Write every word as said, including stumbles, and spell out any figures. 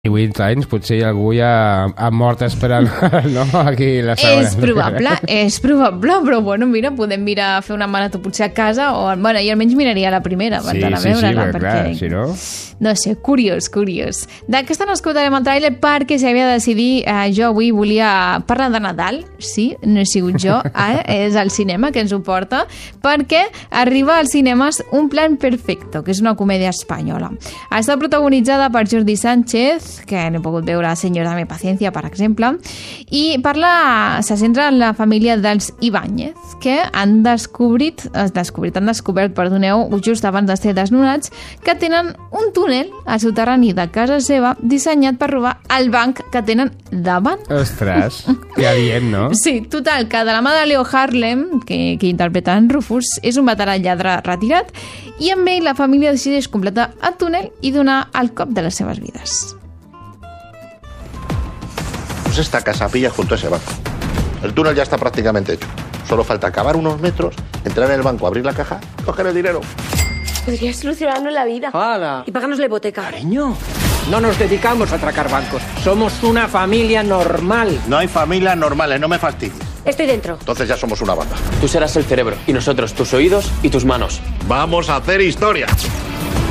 divuit anys, potser algú ja ha mort esperant, no? Aquí la segona. És probable, és probable, però bueno, mira, podem mirar a fer una marató potser a casa, o, bueno, jo almenys miraria la primera abans sí, d'anar a sí, veure-la, sí, perquè... clar, si no... No sé, curiós, curiós. D'aquesta no escoltarem el tràiler perquè si havia de decidir, eh, jo avui volia parlar de Nadal, sí, no he sigut jo, eh, és el cinema que ens ho porta, perquè arriba als cinemes Un plan perfecto, que és una comèdia espanyola. Està protagonitzada per Jordi Sánchez, que n'he pogut veure Señor dame paciencia, per exemple, i parla, se centra en la família dels Ibáñez, que han descobrit, has descobrit, han descobert, perdoneu, just abans de ser desnonats, que tenen un túnel al soterrani de casa seva dissenyat per robar el banc que tenen davant. Ostres, que adient, no? Sí, total, que de la mà de Leo Harlem, que, que interpreta en Rufus, és un veterà lladre retirat, i amb ell la família decideix completar el túnel i donar el cop de les seves vides. Pues esta casa pilla junto a ese banco. El túnel ya está prácticamente hecho. Solo falta cavar unos metros, entrar en el banco, abrir la caja, coger el dinero. Podrías solucionarnos la vida. ¡Hala! Y pagarnos la hipoteca. Cariño, no nos dedicamos a atracar bancos. Somos una familia normal. No hay familias normales, no me fastidies. Estoy dentro. Entonces ya somos una banda. Tú serás el cerebro y nosotros tus oídos y tus manos. ¡Vamos a hacer historia!